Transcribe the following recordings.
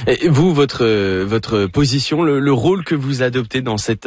Et vous, votre position, le rôle que vous adoptez dans ces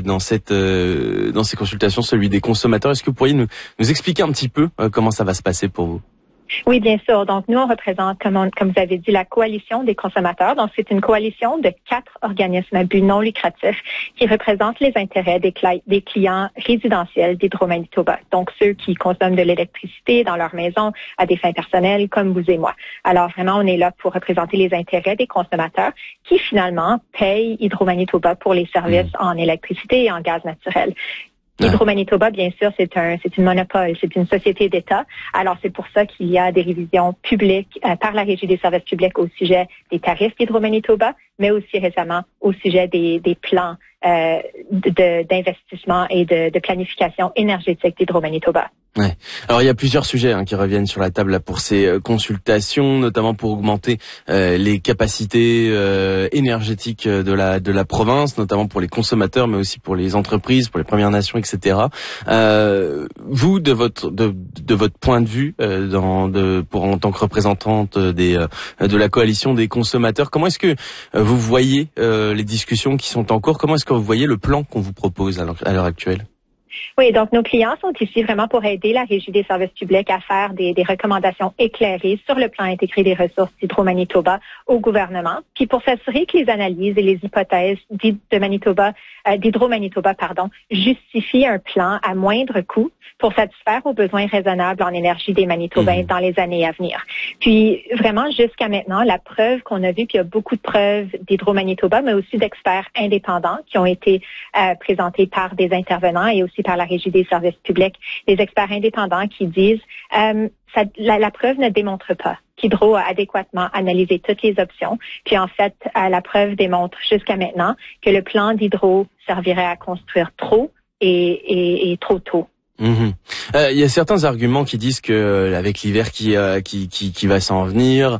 consultations, celui des consommateurs, est-ce que vous pourriez nous expliquer un petit peu comment ça va se passer pour vous? Oui, bien sûr. Donc, nous, on représente, comme vous avez dit, la coalition des consommateurs. Donc, c'est une coalition de 4 organismes à but non lucratif qui représentent les intérêts des clients résidentiels d'Hydro-Manitoba. Donc, ceux qui consomment de l'électricité dans leur maison à des fins personnelles, comme vous et moi. Alors, vraiment, on est là pour représenter les intérêts des consommateurs qui, finalement, payent Hydro-Manitoba pour les services en électricité et en gaz naturel. Hydro-Manitoba, bien sûr, c'est une monopole, c'est une société d'État. Alors, c'est pour ça qu'il y a des révisions publiques par la Régie des services publics au sujet des tarifs d'Hydro-Manitoba, mais aussi récemment au sujet des plans d'investissement et de planification énergétique d'Hydro-Manitoba. Ouais. Alors il y a plusieurs sujets qui reviennent sur la table là, pour ces consultations, notamment pour augmenter les capacités énergétiques de la province, notamment pour les consommateurs, mais aussi pour les entreprises, pour les Premières Nations, etc. Vous, de votre point de vue, en tant que représentante de la coalition des consommateurs, comment est-ce que vous voyez les discussions qui sont en cours? Comment est-ce que vous voyez le plan qu'on vous propose à l'heure actuelle? Oui, donc nos clients sont ici vraiment pour aider la Régie des services publics à faire des recommandations éclairées sur le plan intégré des ressources d'Hydro-Manitoba au gouvernement, puis pour s'assurer que les analyses et les hypothèses d'Hydro-Manitoba, justifient un plan à moindre coût pour satisfaire aux besoins raisonnables en énergie des Manitobains dans les années à venir. Puis vraiment, jusqu'à maintenant, la preuve qu'on a vue, puis il y a beaucoup de preuves d'Hydro-Manitoba, mais aussi d'experts indépendants qui ont été présentés par des intervenants et aussi par la Régie des services publics, des experts indépendants qui disent la preuve ne démontre pas qu'Hydro a adéquatement analysé toutes les options. Puis en fait, la preuve démontre jusqu'à maintenant que le plan d'Hydro servirait à construire trop et trop tôt. Il y a certains arguments qui disent que avec l'hiver qui va s'en venir,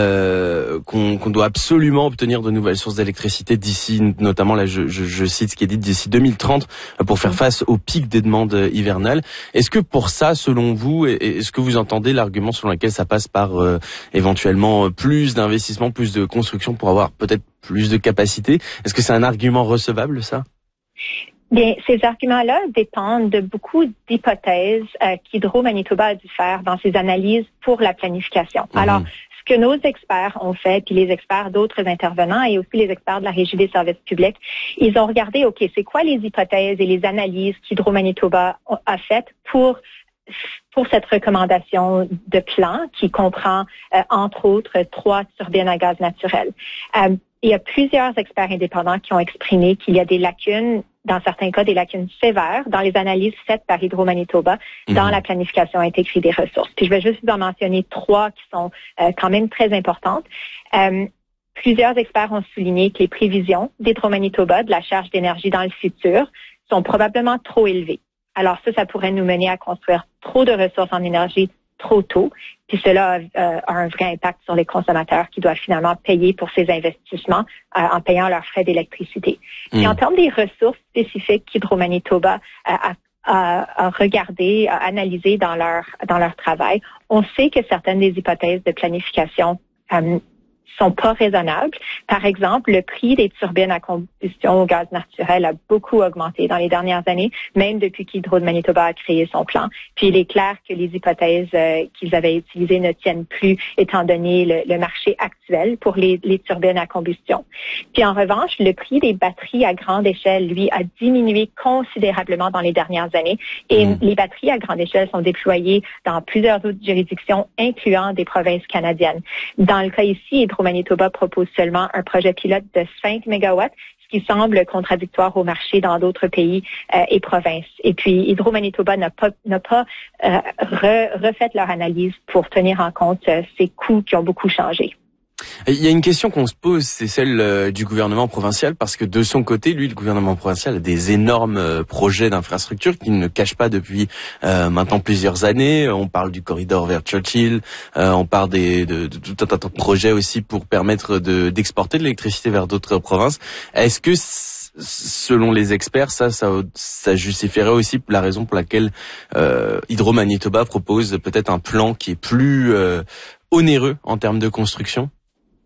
qu'on doit absolument obtenir de nouvelles sources d'électricité d'ici, notamment là je cite ce qui est dit, d'ici 2030 pour faire face au pic des demandes hivernales. Est-ce que pour ça, selon vous, est-ce que vous entendez l'argument selon lequel ça passe par éventuellement plus d'investissement, plus de construction pour avoir peut-être plus de capacité? Est-ce que c'est un argument recevable, ça? Bien, ces arguments-là dépendent de beaucoup d'hypothèses qu'Hydro-Manitoba a dû faire dans ses analyses pour la planification. Alors, ce que nos experts ont fait, puis les experts d'autres intervenants et aussi les experts de la Régie des services publics, ils ont regardé, OK, c'est quoi les hypothèses et les analyses qu'Hydro-Manitoba a faites pour cette recommandation de plan qui comprend, entre autres, 3 turbines à gaz naturel. Il y a plusieurs experts indépendants qui ont exprimé qu'il y a des lacunes, dans certains cas des lacunes sévères, dans les analyses faites par Hydro-Manitoba dans la planification intégrée des ressources. Puis je vais juste vous en mentionner 3 qui sont quand même très importantes. Plusieurs experts ont souligné que les prévisions d'Hydro-Manitoba de la charge d'énergie dans le futur sont probablement trop élevées. Alors ça pourrait nous mener à construire trop de ressources en énergie trop tôt, puis cela a un vrai impact sur les consommateurs qui doivent finalement payer pour ces investissements en payant leurs frais d'électricité. Et en termes des ressources spécifiques qu'Hydro-Manitoba a regardé, a analysé dans leur travail, on sait que certaines des hypothèses de planification sont pas raisonnables. Par exemple, le prix des turbines à combustion au gaz naturel a beaucoup augmenté dans les dernières années, même depuis qu'Hydro-Manitoba a créé son plan. Puis il est clair que les hypothèses qu'ils avaient utilisées ne tiennent plus, étant donné le marché actuel pour les turbines à combustion. Puis en revanche, le prix des batteries à grande échelle, lui, a diminué considérablement dans les dernières années. Et les batteries à grande échelle sont déployées dans plusieurs autres juridictions, incluant des provinces canadiennes. Dans le cas ici, Hydro-Manitoba propose seulement un projet pilote de 5 mégawatts, ce qui semble contradictoire au marché dans d'autres pays et provinces. Et puis, Hydro-Manitoba n'a pas refait leur analyse pour tenir en compte ces coûts qui ont beaucoup changé. Il y a une question qu'on se pose, c'est celle du gouvernement provincial, parce que de son côté, lui, le gouvernement provincial a des énormes projets d'infrastructure qu'il ne cache pas depuis maintenant plusieurs années. On parle du corridor vers Churchill, on parle de tout un tas de projets aussi pour permettre d'exporter de l'électricité vers d'autres provinces. Est-ce que selon les experts, ça justifierait aussi la raison pour laquelle Hydro-Manitoba propose peut-être un plan qui est plus onéreux en termes de construction?